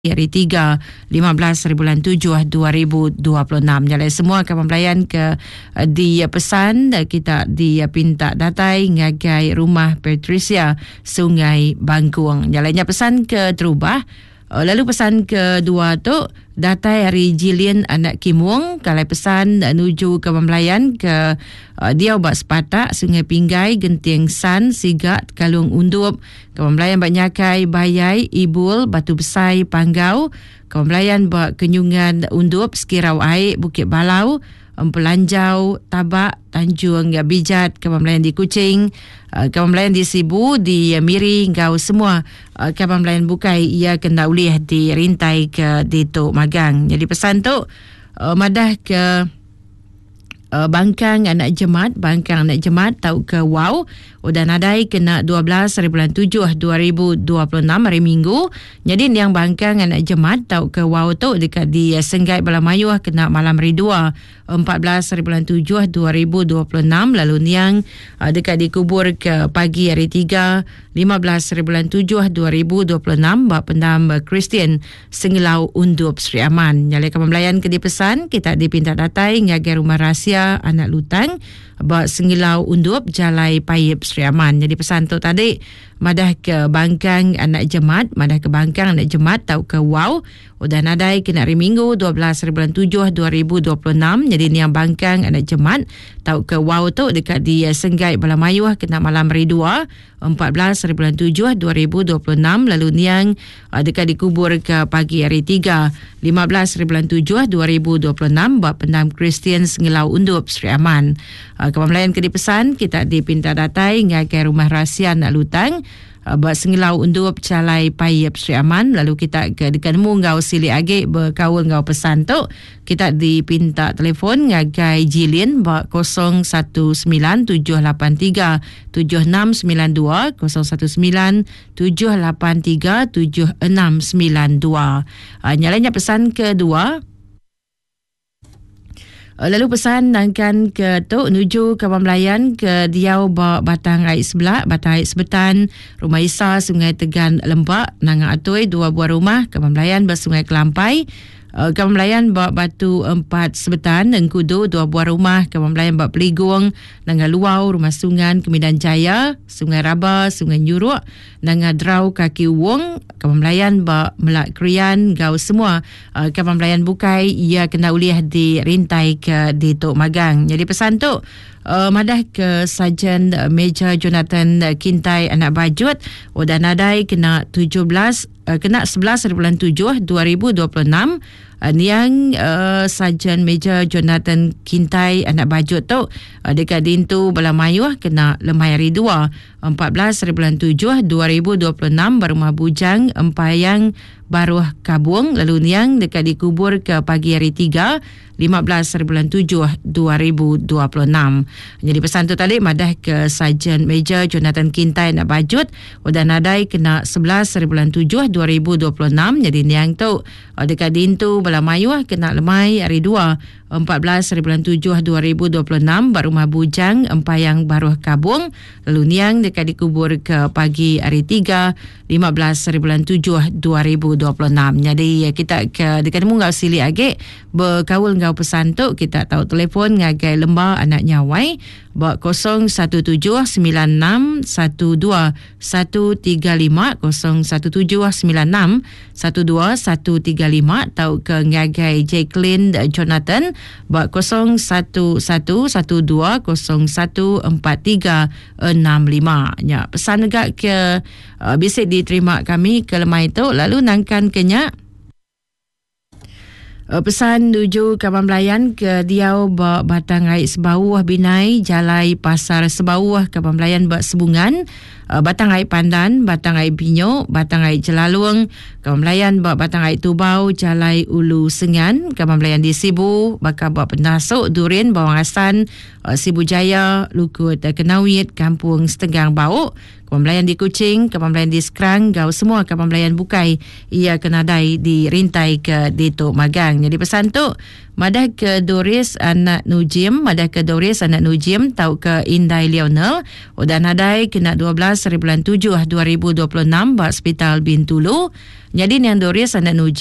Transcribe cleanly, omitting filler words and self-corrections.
hari 3, 15 bulan 7, 2026. Jadi semua kawan pelayan ke di pesan kita dipinta datai ngagai rumah Patricia Sungai Bangkuang. Jalannya pesan ke terubah. Lalu pesan kedua tu datai hari Jilin anak Kim Wong. Kalau pesan menuju kawan pelayan ke dia buat sepatak Sungai Pinggai Genting San Sigat Kalung Undup. Kawan pelayan banyakai Bayai Ibul Batu Besai Panggau. Kawan pelayan buat Kenyungan Undup Sekirau Air Bukit Balau Pelanjau Tabak Tanjung Bijat. Kawan pelayan di Kuching, kawan pelayan di Sibu, di Miri, Ngau semua kawan pelayan bukai ia kena ulih di rintai ke di Tok Magang. Jadi pesan tu madah ke Bangkang anak Jemat, Bangkang anak Jemat tau ke Wow. Udah nadai kena 12 bulan 7 2026 hari Minggu. Jadi yang Bangkang anak Jemat tau ke Wow tu dekat di Senggai Balamayuh kena malam hari 2 14 bulan 7 2026. Lalu niang dekat dikubur ke pagi hari 3 15 bulan 7 2026 bak pendam Kristian Sengelau Undup Sri Aman. Nyalai kawan melayan ke dipesan kita dipinta datai ngagai rumah rahsia anak Lutang bak Sengelau Undup Jalai Payip Sri Aman. Jadi pesan tu tadi madah ke Bangkang anak Jemat, madah ke Bangkang anak Jemat tau ke Wow. Udah nadai kena hari Minggu 12 bulan 7 2026. Jadi ni yang Bangkang anak Jemat tau ke Wow tu dekat di Senggai Balamayuh kena malam hari 2 14 bulan 7 2026. Lalu niang dekat dikubur ke pagi hari 3 15 bulan 7 2026 buat pendam Kristian Sengelau Undup Sri Aman. Kawan melayan ke dipesan kita dipinta datai ngagai rumah rahsia anak Lutang buat Sengelau Undup Calai Payip Sri Aman. Lalu kita ke dekat nemu ngau sili age berkaul ngau pesan tu kita dipinta telefon ngagai Jilin buat 0197837692 0197837692. Nyalanya pesan kedua. Lalu pesan nangkan ke Tok nuju kawan melayan ke Diau Batang Air Sebelah, Batang Air Sebetan, Rumah Isa, Sungai Tegan Lembak, Nanga Atoi, 2 buah rumah, kawan melayan bersungai Kelampai. Kawan melayan bawa Batu 4 Sebetan, Engkudu 2 buah rumah, kawan melayan bawa Peligung, Nanga Luau, Rumah Sungan, Kemidan Jaya, Sungai Raba, Sungai Nyuruk, Nanga Drau, Kaki Wong, kawan melayan bawa Melak Krian, Gau semua. Kawan melayan bukai, ia kena ulih di rintai ke di Tok Magang. Jadi pesan tu madah ke Sarjan Major Jonathan Kintai anak Bajut. Udah nadai kena 11 bulan 7 2026. Niang Sarjan Major Jonathan Kintai anak Bajut tu dekat Dintu Balamayuh kena lemai hari 2 14 bulan 7 2026 berumah bujang Empayang Baruh Kabung. Lalu niang dekat dikubur ke pagi hari 3 15 bulan 7 2026. Jadi pesan tu tadi madah ke Sarjan Major Jonathan Kintai nak Bajut. Udah nadai kena 11 bulan 7 2026. Jadi niang tu dekat Dintu Balamayuh kena lemai hari 2 14 bulan 7 2026 berumah bujang Empayang Baruh Kabung. Lalu niang dekat dikubur ke pagi hari 3 15 bulan 7 2026. Jadi kita ke dekat nemu ngau sili age berkaul ngau pesan tu kita tahu telefon ngagai Lembah anak Nyawai buat 0179612 135 01796 12135 tahu ke ngagai Jacqueline Jonathan buat 0112014365. Ya, pesan agak ke bisik diterima kami ke lemai tu. Lalu nangkan kenyak pesan nuju kawan melayan ke Diau Batang Air Sebauh Binai, Jalai Pasar Sebauh, kawan melayan buat Sebungan, Batang Air Pandan, Batang Air Binyo, Batang Air Jelalung, kawan melayan buat Batang Air Tubau, Jalai Ulu Sengan, kawan melayan di Sibu, bakal buat Pendasuk, Durin, Bawang Asan, Sibu Jaya, Lukut Kenawit, Kampung Setegang Bau. Kapamelayan di Kuching, kapamelayan di Sekerang, gau semua kapamelayan bukai ia kenadai di rintai ke Datuk Magang. Jadi pesan tu madah ke Doris anak Nujim, madah ke Doris anak Nujim tau ke Indai Lionel, udah nadai kena 12 hari bulan 7 2026 ba Hospital Bintulu. Jadi yang Doris anak Nujim